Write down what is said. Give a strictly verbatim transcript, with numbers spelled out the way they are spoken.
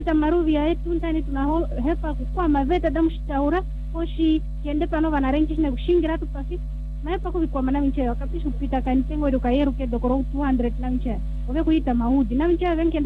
Tamaruvi ya etu ntani tunahepa kukua maveta damu shitaura Oshi kiende pano vana renki na kushingira tu pasi Maepa kubikwa mana minche Wakapishu kupita kanitengo eduka yeru ke dokoro two hundred na minche Ove kuita mahudi na minche venki